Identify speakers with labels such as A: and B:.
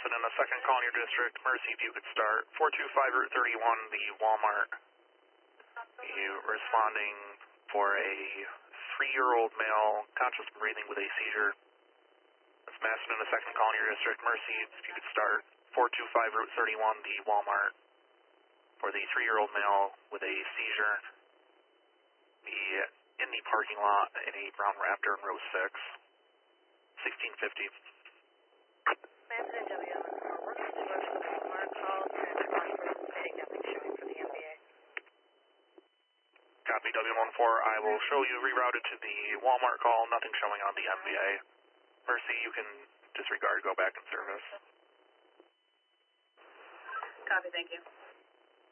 A: Madison in the second call in your district. Mercy, if you could start 425 Route 31, the Walmart. You responding for a 3-year-old male, conscious breathing with a seizure. That's Madison in the second call in your district. Mercy, if you could start 425 Route 31, the Walmart. For the 3-year-old male with a seizure. Be in the parking lot in a brown Raptor in row 6. 1650.
B: Madison W14, we're going to go to the Walmart call and stating nothing showing for the MBA.
A: Copy W14, I will show you rerouted to the Walmart call, nothing showing on the MBA. Mercy, you can disregard, go back in service.
B: Copy, thank you.